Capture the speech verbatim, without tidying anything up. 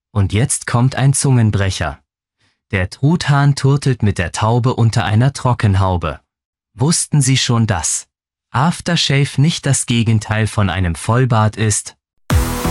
Und jetzt kommt ein Zungenbrecher. Der Truthahn turtelt mit der Taube unter einer Trockenhaube. Wussten Sie schon, dass Aftershave nicht das Gegenteil von einem Vollbart ist?